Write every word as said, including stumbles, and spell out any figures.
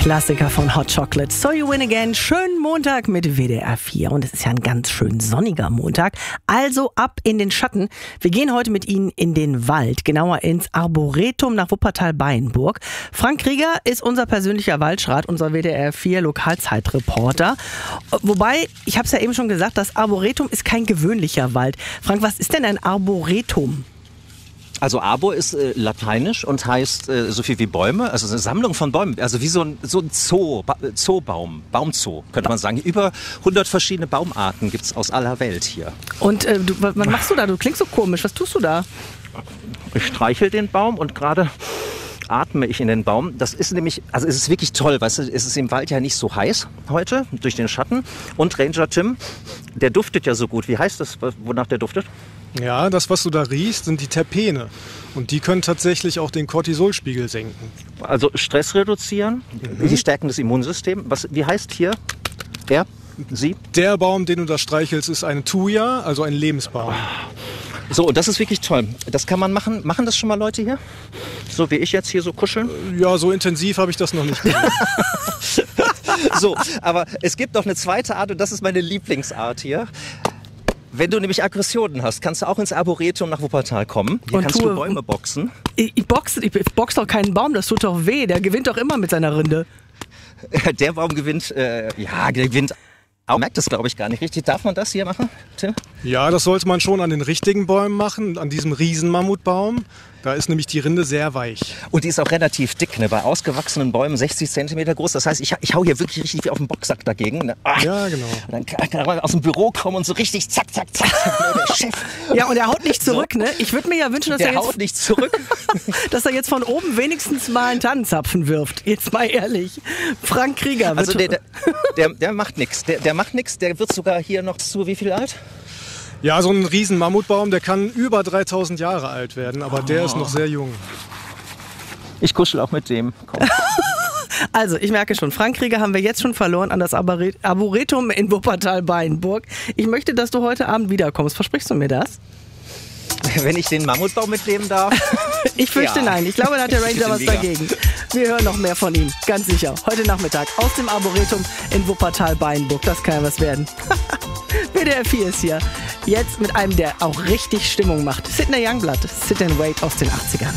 Klassiker von Hot Chocolate. So You Win Again. Schönen Montag mit W D R vier. Und es ist ja ein ganz schön sonniger Montag. Also ab in den Schatten. Wir gehen heute mit Ihnen in den Wald, genauer ins Arboretum nach Wuppertal-Bayenburg. Frank Krieger ist unser persönlicher Waldschrat, unser W D R vier Lokalzeitreporter. Wobei, ich habe es ja eben schon gesagt, das Arboretum ist kein gewöhnlicher Wald. Frank, was ist denn ein Arboretum? Also Arbor ist äh, lateinisch und heißt äh, so viel wie Bäume, also eine Sammlung von Bäumen, also wie so ein, so ein Zoo, ba- Zoobaum, Baumzoo, könnte man sagen. Über hundert verschiedene Baumarten gibt's aus aller Welt hier. Und äh, du, was machst du da? Du klingst so komisch. Was tust du da? Ich streichel den Baum und gerade atme ich in den Baum. Das ist nämlich, also es ist wirklich toll, weißt du, es ist im Wald ja nicht so heiß heute, durch den Schatten. Und Ranger Tim, der duftet ja so gut. Wie heißt das, wonach der duftet? Ja, das, was du da riechst, sind die Terpene. Und die können tatsächlich auch den Cortisolspiegel senken. Also Stress reduzieren, mhm. Die stärken das Immunsystem. Was, wie heißt hier er, sie? Der Baum, den du da streichelst, ist eine Thuja, also ein Lebensbaum. So, und das ist wirklich toll. Das kann man machen. Machen das schon mal Leute hier? So wie ich jetzt hier so kuscheln? Ja, so intensiv habe ich das noch nicht gemacht. So, aber es gibt noch eine zweite Art und das ist meine Lieblingsart hier. Wenn du nämlich Aggressionen hast, kannst du auch ins Arboretum nach Wuppertal kommen. Hier und kannst tue, du Bäume boxen. Ich, ich, boxe, ich boxe doch keinen Baum, das tut doch weh. Der gewinnt doch immer mit seiner Rinde. Der Baum gewinnt, äh, ja, der gewinnt. Aber merkt das, glaube ich, gar nicht richtig. Darf man das hier machen, Tim? Ja, das sollte man schon an den richtigen Bäumen machen, an diesem Riesenmammutbaum. Da ist nämlich die Rinde sehr weich. Und die ist auch relativ dick, ne? Bei ausgewachsenen Bäumen sechzig Zentimeter groß. Das heißt, ich, ich hau hier wirklich richtig wie auf den Boxsack dagegen. Ne? Ah, ja, genau. Und dann kann, kann man aus dem Büro kommen und so richtig zack, zack, zack. Ne? Der Chef. Ja, und er haut nicht zurück, so. Ne? Ich würde mir ja wünschen, dass der er jetzt, haut nicht zurück. dass er jetzt von oben wenigstens mal einen Tannenzapfen wirft. Jetzt mal ehrlich. Frank Krieger. Also der, der, der, der macht nichts. Der, der macht nichts. Der wird sogar hier noch zu wie viel alt? Ja, so ein riesen Mammutbaum, der kann über dreitausend Jahre alt werden, aber oh. Der ist noch sehr jung. Ich kuschel auch mit dem. Komm. Also, ich merke schon, Frank Krieger haben wir jetzt schon verloren an das Arboretum in Wuppertal-Bayenburg. Ich möchte, dass du heute Abend wiederkommst. Versprichst du mir das? Wenn ich den Mammutbaum mitnehmen darf? Ich fürchte ja. Nein. Ich glaube, da hat der Ranger was dagegen. Wir hören noch mehr von ihm, ganz sicher. Heute Nachmittag aus dem Arboretum in Wuppertal-Bayenburg. Das kann ja was werden. W D R vier ist hier. Jetzt mit einem, der auch richtig Stimmung macht. Sidney Youngblood, Sit and Wait aus den achtzigern.